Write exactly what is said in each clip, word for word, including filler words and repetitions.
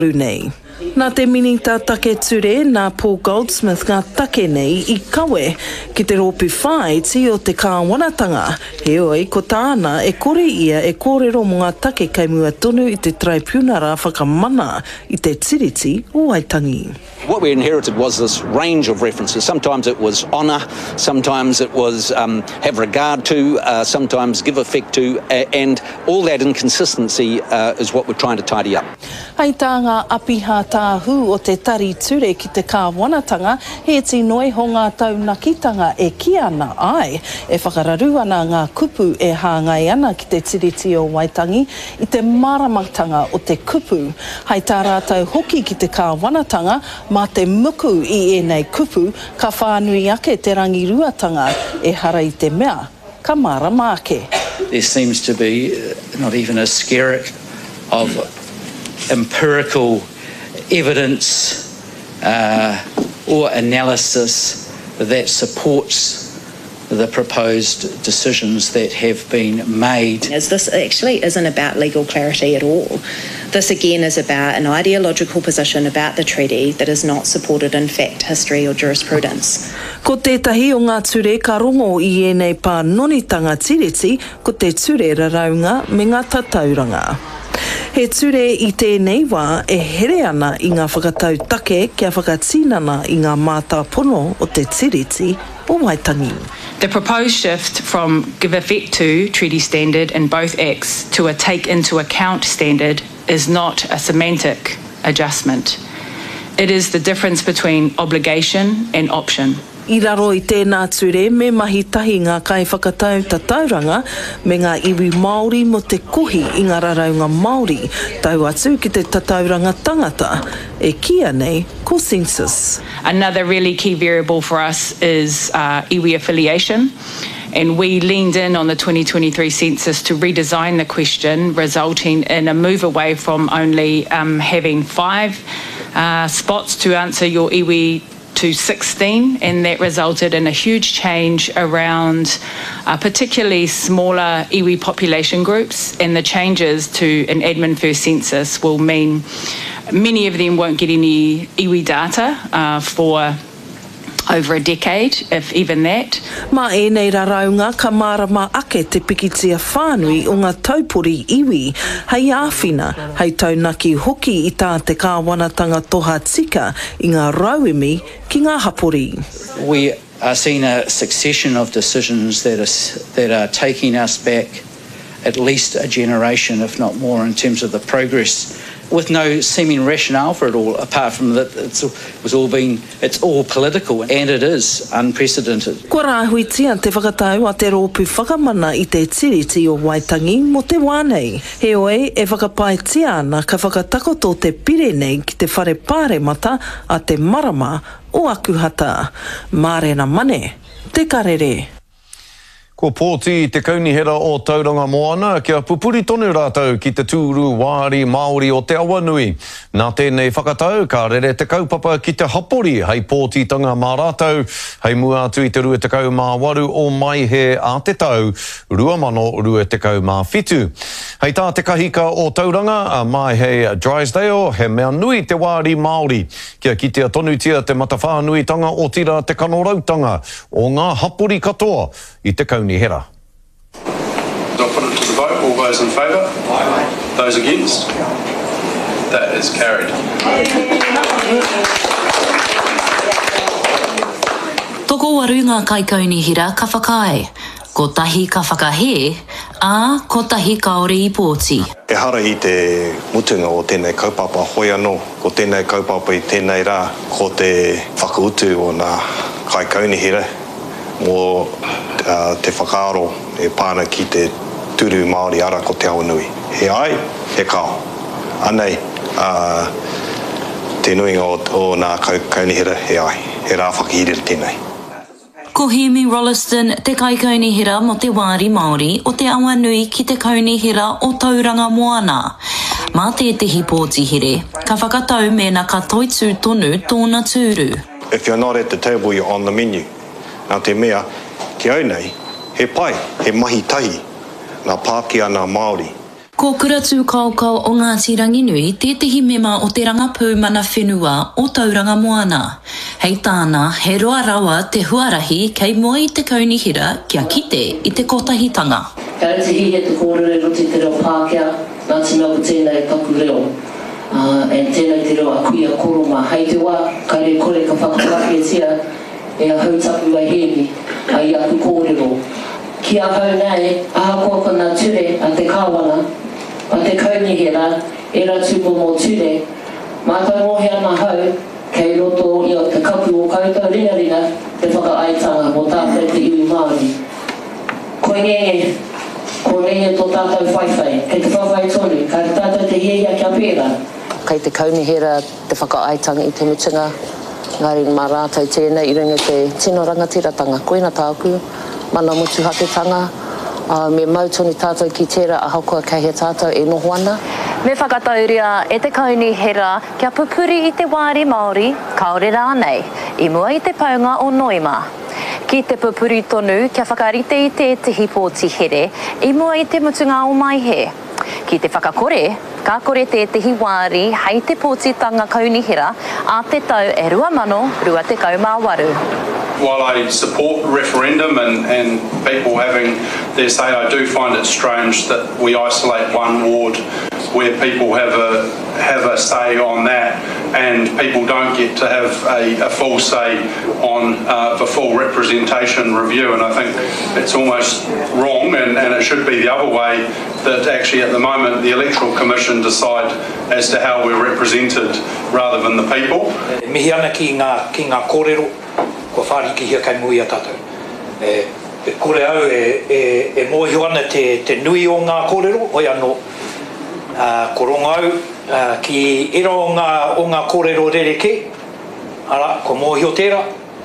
nei. Nā te minita take ture nā Paul Goldsmith ngā take nei I kawe ki te ropi whaiti o te kāwanatanga. Heoi, ko tāna e kore ia e kōrero mo ngā take kei mua tonu I te traipuna whakamana I te tiriti o Waitangi. What we inherited was this range of references. Sometimes it was honour, sometimes it was um, have regard to, uh, sometimes give effect to, uh, and all that inconsistency uh, is what we're trying to tidy up. Hei tā ngā apiha tāhu o te tari ture ki te kāwanatanga, he ti noi ho ngā taunakitanga e ki ana ai, e whakararu ana ngā kupu e hāngai ana ki te tiriti o Waitangi I te maramatanga o te kupu. Hei tā rātou hoki ki te kāwanatanga, mā te muku I ēnei kupu, ka whānui ake te rangiruatanga e hara I te mea, ka marama ake. There seems to be not even a skerrick of empirical evidence uh, or analysis that supports the proposed decisions that have been made. As this actually isn't about legal clarity at all. This again is about an ideological position about the treaty that is not supported in fact, history or jurisprudence. Ko tētahi o ngā ture ka rongo I ēnei pānonitanga tiriti, ko te ture raraunga me ngā tatauranga. He ture I tēnei wā e here ana I ngā whakatau take kia whakatinana I ngā mātā pono o te tiriti o Waitangi. The proposed shift from give effect to treaty standard in both acts to a take into account standard is not a semantic adjustment. It is the difference between obligation and option. I raro I tēnā ture me mahi tahi ngā kai whakatau tatauranga me ngā iwi Māori mo te kohi I ngā raraunga Māori tau atu ki te tatauranga tangata e kia nei ko census. Another really key variable for us is uh, iwi affiliation. And we leaned in on the twenty twenty-three census to redesign the question, resulting in a move away from only um, having five uh, spots to answer your iwi to sixteen, and that resulted in a huge change around uh, particularly smaller iwi population groups, and the changes to an admin first census will mean many of them won't get any iwi data uh, for over a decade, if even that. Mā ēnei raraunga ka marama ake te pikitia whānui o ngā taupori iwi, hei āwhina, hei taunaki hoki I tā te kāwanatanga toha tika I ngā rauemi ki ngā hapori. We are seeing a succession of decisions that are, that are taking us back at least a generation, if not more, in terms of the progress, with no seeming rationale for it all, apart from that it's, it was all being, it's all political, and it is unprecedented. Kua rāhui tia te whakatau a te rōpu whakamana I te tiriti o Waitangi mo te wānei. Heoi, e whakapai tia ana ka whakatakoto te pire nei ki te whare pāre mata a te marama o akuhata. Mārena mane, te karere. Ko pōti te kaunihera o Tauranga Moana kia pupuri tonu rātou ki te tūru wāri Māori o te awanui. Nā tēnei whakatau ka rere te kaupapa ki te hapori hei pōtitanga mā rātou, hei mua atu I te rua te kau mā waru o mai he a te tau, rua mano rua te kau mā whitu. Hei tā te kahika o Tauranga, a mai hei Drysdale, he mea nui te wāri Māori, kia kitea tonu tia te matawhānuitanga o tira te kanorautanga o ngā hapori katoa I te kaunihera. Hera. I'll put it to the vote. All those in favour? Aye. Those against? That is carried. Toko waru ngā kaikaunihira ka whakae. Ko tahi ka whakahe, ā ko tahi kaore I pōti. E hara I te mutunga o tēnei kaupapa hoi anō, ko tēnei kaupapa I tēnei rā, ko te whakautu o ngā kaikaunihira, mō uh, te whakaaro e pāna ki te turu Māori ara ko te awanui. He ai, he kao. Anei, uh, te nuinga o, o nā kaunihira, he ai. He rā whakahirira tēnei. Ko Hemi Rolliston, te kaikaunihira mo te wāri Māori o te awanui ki te kaunihira o Tauranga Moana. Mā tētehi pōtihere, ka whakatau mena ka toitū tonu tōna tūru. If you're not at the table, you're on the menu. Nā te mea, ki au nei, he pai, he mahi tahi, nā Pākehā nā Māori. Ko Kuratū Kaukau o Ngāti Ranginui, tētehi mema o te rangapū mana whenua o Tauranga Moana. Hei tāna, he roa rawa te huarahi kei mua i te kaunihira kia kite i te kotahitanga. Kare te hi he te kōrere roti te reo Pākehā, nā te mea ko tēnei taku reo. Uh, and tēnei te reo a kuia koroma. Hei te wā, kare kore ka whakapāketia e a hautapu ai hemi, ai aku kōrero. Ki a hau nei, aha kua kona ture a te kāwana, a te kaunihira, e ra tupo mō ture. Mātou mohe ana hau, kei roto i o te kapu o koutou rina rina, te whakaaitanga mō tātou te iwi Māori. Koe ngenge, ko ngenge tō tātou whaiwhai, kei te whaiwhai tonu, kei tātou te hiehia kia pēra. Kei te kaunihira, te whakaaitanga i te mutunga, ngāri mā rātou tēnei i runga te tino rangatiratanga. Koina tāku, mana mutu haketanga, uh, me mautoni tātou ki tērā ahakoa kei he tātou e noho ana. Me whakatauria e te kaunihira kia pupuri i te wāri Māori, kaore rānei, i mua i te paunga o Noima. Ki te pupuri tonu kia whakarite i te tehi pōti here, i mua i te mutunga o Maihe. Ki te whakakore, ka kore te tehi wāri hei te pōtitanga kaunihira a te tau e rua mano, rua te kau mā waru. While I support referendum and, and people having their say, I do find it strange that we isolate one ward where people have a have a say on that and people don't get to have a, a full say on uh, the full representation review. And I think it's almost wrong and, and it should be the other way, that actually at the moment the Electoral Commission decide as to how we're represented rather than the people. Mihi ana ki ngā, ki ngā kōrero, ko whāriki hia kai mui a tātou. E, e kore au e, e, e mōhio ana te, te nui o ngā kōrero, hoi anō. Uh, ko rongo au, uh, ki ira o ngā, o ngā kōrero rereke, ara, ko mōhio tērā.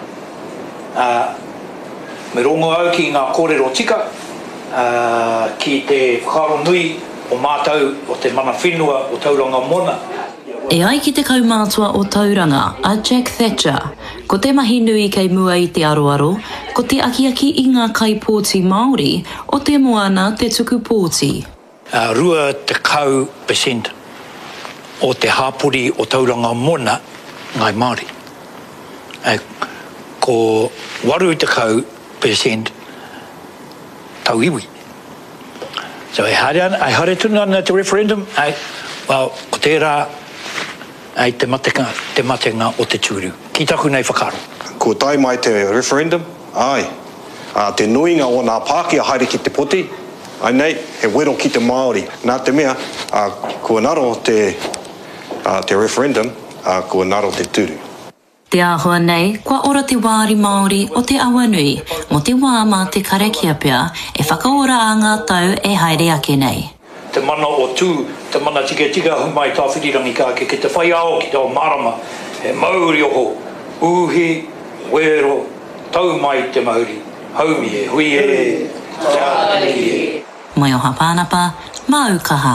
Uh, me rongo au ki ngā kōrero tika, uh, ki te whakaro nui o mātou o te mana whenua o Tauranga Moana. E ai ki te kaumātua o Tauranga, a Jack Thatcher, ko te mahi nui kei mua i te aroaro, ko te akiaki i ngā kaipōti Māori o te moana te tuku pōti. Uh, rua te kau percent o te hāpuri o Tauranga Moana ngai Māori. Uh, ko waru te kau percent tau iwi. So e hare, ai hare tunu ana te referendum, ai, well, ko tērā ai te mateka, te matenga o te tūru. Ki taku nei whakaro. Ko tai mai te referendum, ai. Uh, te nuinga o ngā Pākehā haere ki te poti, ai nei, he wero ki te Māori. Nā te mea, uh, kua naro te, uh, te referendum, uh, kua naro te tūru. Te āhua nei, kua ora te wāri Māori o te Awanui, mo te wā mā te karekia pia, e whakaora a ngā tau e haere ake nei. Te mana o tū, te mana tika tika humai tā whirirangi kāke, ki te whai ao ki tau marama, he mauri oho, uhi, wero, tau mai te mauri, haumi e, hui e, tāni e. Mai oha pānapa, mau kaha.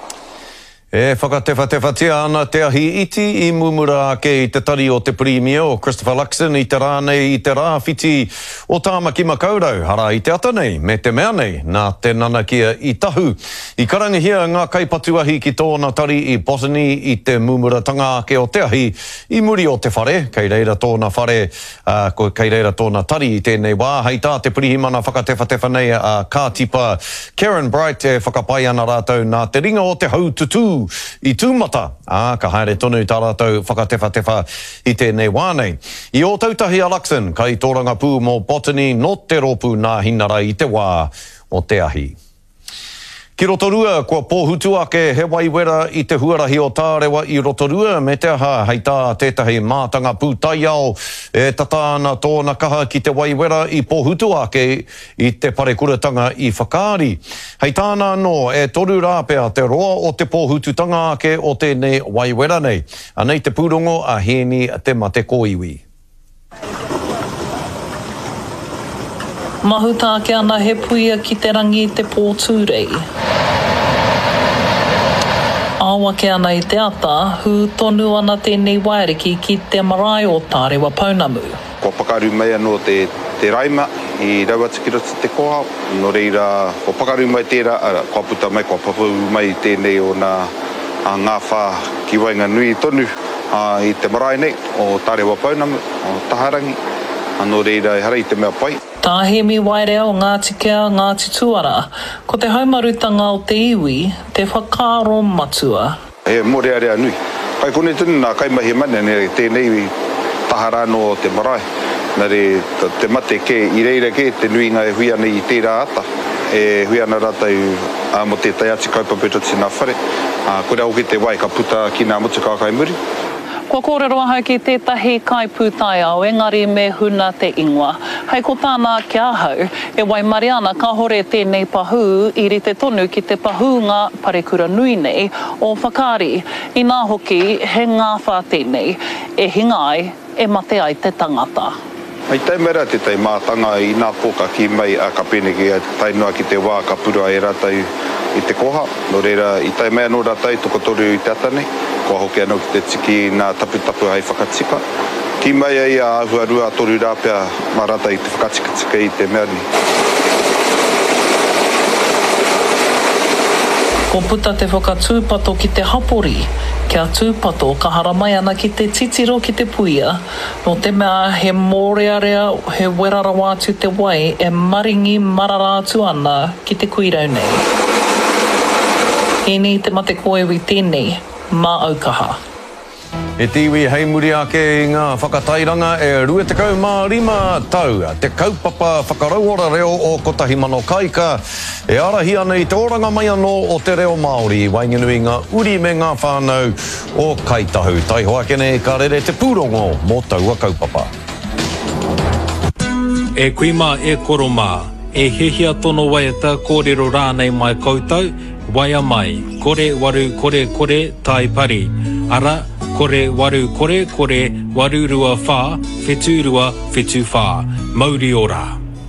E whakatewhatewhatia ana te ahi iti i mumura ake i te tari o te Premier o Christopher Luxon i te rānei i te rāwhiti o Tāmaki Makaurau. Hara i te ata nei, me te mea nei, nā te nanakia i tahu. I karangihia ngā kaipatuahi ki tōna tari i Botany i te mumuratanga ake o te ahi i muri o te whare. Kei reira tōna whare, uh, kei reira tōna tari i tēnei wā. Hei tā te pirihimana whakatewhatewha nei a uh, kātipa Karen Bright e whakapai ana rātou nā te ringa o te haututu i tūmata, a ka haere tonu tā rātou whakatewhatewha i tēnei wānei. I o tautahi a Luxon, kai tōranga pū mō Botany, no te ropu nā hinara i te wā o te ahi. Ki Rotorua, kua pōhutu ake he waiwera i te huarahi o Tārewa i Rotorua, me te aha hei tā tētahi mātanga pūtai ao e tatāna tōna kaha ki te waiwera i pōhutu ake i te parekuratanga i whakaari. Hei tāna no e toru rāpea te roa o te pōhututanga ake o tēnei waiwera nei. Anei te pūrongo a hēni te mate kōiwi. Mahuta ke ana he puia ki te rangi te pōtūrei. Awa ke ana i te ata, hu tonu ana tēnei wairiki ki te marae o Tārewa Pounamu. Ko pakaru mai anō te, te raima, i rawa tikira te koha, no reira o pakaru mai tērā, kua puta mai, kua papu mai tēnei o nā ngā whā ki wainga nui tonu i te marae nei, o Tārewa Pounamu, o Taharangi, no reira hara i te mea pai. Tāhemi Wairea o Ngāti Kea, Ngāti Tuara, ko te haumarutanga o te iwi, te whakaaro matua. E more area nui. Kai kone tunu nā kaimahi mane, ne tēnei taharano o te marae. Nā re te mate ke, i reira ke, te nui ngai hui ana i tērā ata. E hui ana rātau mo te taiati kaupapa rati nā whare. Kore au ki te wai ka puta ki nā motu kā kai muri. Kua kōrero aha ki tētahi kai pūtai au, engari me huna te ingoa. Hei ko tāna kia hau, e wai Mariana ka hore tēnei pahu i rite tonu ki te pahunga parekura nui nei o Whakaari. I nā hoki, he ngā whā tēnei, e hingai, e mate ai te tangata. Ai tai mera te tai mātanga i nā poka ki mai a ka peneki a tainua ki te wā ka pura e rātau i te koha. No reira, i tai mea no rātau toko toru i te atane. Kua hoki anō ki te tiki nā tapu tapu hei whakatika. Ki mai ai a ahuarua toru rāpea mā rātau i te whakatika tika i te mea ni. Ko puta te whakatūpato ki te hapori, kia tūpato ka haramai ana ki te titiro ki te puia, no te mea he mōrearea he werarawa atu te wai e maringi marara atu ana ki te kuirau nei. E ni te mate koewi tēnei, mā aukaha. E tiwi hei muri ake i ngā whakatairanga e rua te kau mā rima tau. Te kaupapa whakarauora reo o kotahi mano kaika e arahi ana i te oranga mai anō o te reo Māori i wainganui ngā uri me ngā whānau o Kaitahu. Tai hoakene ka rere te pūrongo mō taua kaupapa. E kuima e koromā, e hehia tono waiata kōrero rānei mai koutou, waia mai, kore waru kore kore tai pari, ara kore waru kore kore waru rua whā, whetu rua whetu whā, mauri ora.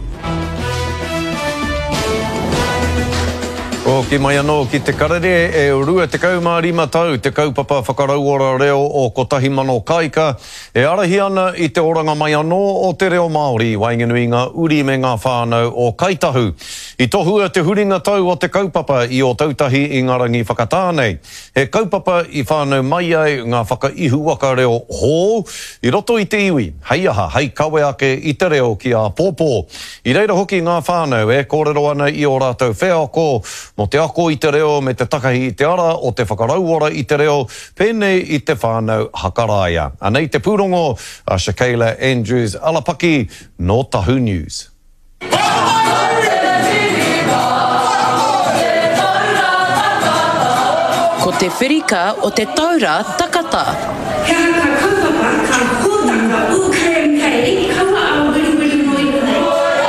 O ki mai anō ki te karere e rua te kau mā rima tau, te kaupapa whakarauora reo o kotahi mano kaika, e arahi ana i te oranga mai anō o te reo Māori, wainganui ngā uri me ngā whānau o Kaitahu. I tohua te huringa tau o te kaupapa i o tautahi i ngarangi whakatānei. He kaupapa i whānau mai ai ngā whakaihu waka reo hō, i roto i te iwi, hei aha, hei kawe ake i te reo ki a pōpō. I reira hoki ngā whānau e kōrero ana i o rātou wheako, mo te ako i te reo me te takahi i te ara o te whakarauora i te reo, pēnei i te whānau hakaraia. Anei te pūrongo a Shakayla Andrews Alapaki no Tahu News. Ko te whirika o te taura takata. Kia ka kaupapa ka hōtanga u krem kei, kawa au wiri wiri moi nei.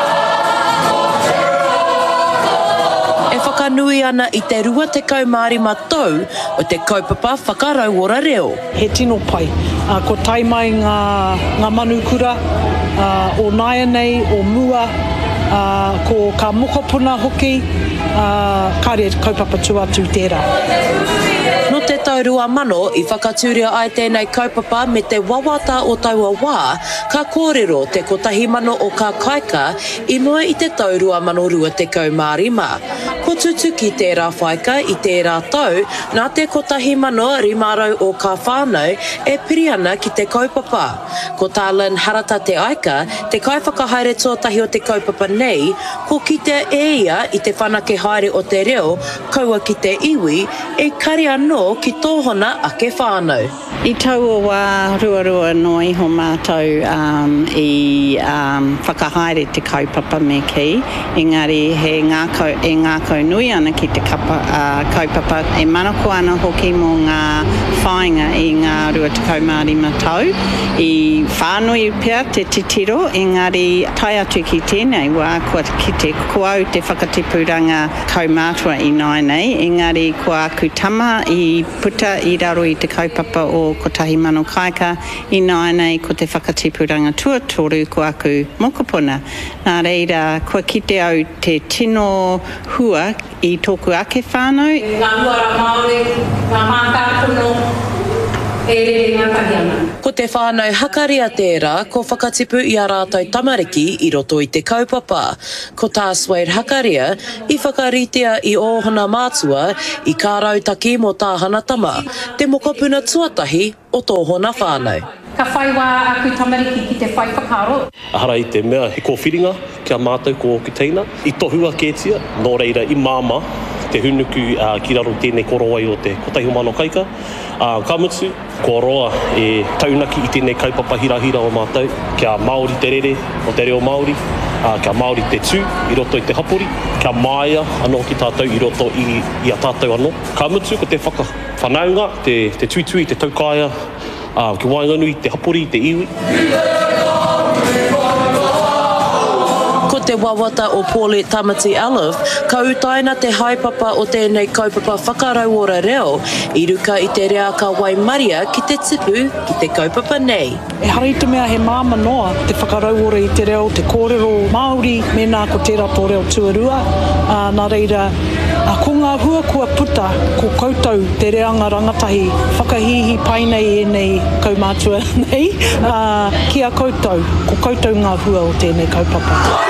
E whakanui ana i te rua te kaumārima tau o te kaupapa whakarauora reo. He tino pai. Uh, ko tai mai ngā, ngā manukura uh, o Naia nei, o Mua, uh, ko ka mokopuna hoki, uh, kāre kaupapa tu atu tērā. No te taurua mano i whakatūria ai tēnei kaupapa me te wawata o taua wā, ka kōrero te kotahi mano o ka kaika i mua i te taurua mano rua te kaumārima. Ko tutu ki tērā whaika i tērā tau, nā te kotahi mano rimarau o ka whānau e piri ana ki te kaupapa. Ko tālin harata te aika, te kaiwhakahaere tōtahi o te kaupapa nei, ko ki te eia i te whanake haere o te reo, kaua ki te iwi, e kari anō ki tōhona ake whānau. I tau o wā rua rua no iho mātou um, i um, whakahaere te kaupapa me ki, engari he ngā kau, e ngā kau nui ana ki te kapa, uh, kaupapa, e manako ana hoki mō ngā whainga i ngā rua te kaumārima tau. I whānui pia te titiro, engari tai atu ki tēnei wā, kua ki te kuau te whakatipuranga kaumātua i nai nei, engari kua kutama i puta i raro i te kaupapa o kotahi mano kaika, i nai nei ko te whakatipuranga tuatoru ko aku mokopuna. Nā reira, kua kite au te tino hua i tōku ake whānau. Ngā huara Māori, ngā mātāpuno, e re ngā tahiana. Ko te whānau hakaria tērā, ko whakatipu i a rātou tamariki i roto i te kaupapa. Ko tā Suede hakaria, i whakaritea i ohana mātua i kārautaki mō tāhana tama, te mokopuna tuatahi o tōhona whānau. Ka whai wā aku tamariki ki te whai whakaro. Ahara i te mea he kōwhiringa kia mātou ko o Kuteina. I tohua kētia, nō reira i māma, te hunuku uh, ki raro tēnei korowai o te kotahi mano kaika. Uh, Kamutu, ko roa e taunaki i tēnei kaupapa hirahira o mātou, kia Māori te rere o te reo Māori, uh, kia Māori te tū i roto i te hapori, kia māia anō ki tātou i roto i, i a tātou anō. Kamutu, ko te whaka whanaunga, te, te tuitui, te taukāia, uh, ki Wainganui, te hapori, te iwi. Ko te wawata o Pole Tamati Alif, ka utaina te haipapa o tēnei kaupapa whakarauora reo, i ruka i te rea ka Waimaria ki te tipu ki te kaupapa nei. E hari te mea he māma noa te whakarauora i te reo, te kōrero Māori, mēnā ko te rato reo tuarua. Uh, nā reira, uh, ko ngā hua kua puta, ko koutou te reanga rangatahi, whakahihi painei e nei kaumātua nei, uh, kia koutou, ko koutou ngā hua o tēnei kaupapa.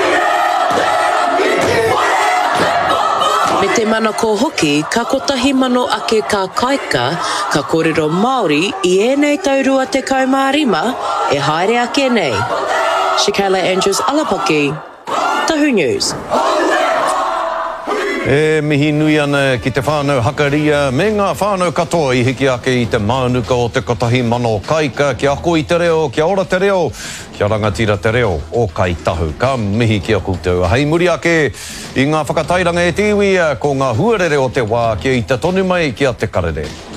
Me te mana ko hoki, ka kotahi mano ake ka kaika, ka kōrero Māori i ēnei taurua te kaumārima, e haere ake nei. Shikela Andrews Alapaki, Tahu News. E mihi nui ana ki te whānau hakaria, me ngā whānau katoa i hiki ake i te mānuka o te kotahi mano kaika, kia ako i te reo, kia ora te reo, kia rangatira te reo o kai tahu. Ka mihi kia koutou. Hei muri ake i ngā whakatairanga e tiwi, ko ngā huarere o te wā, kia i te tonu mai, kia te karere.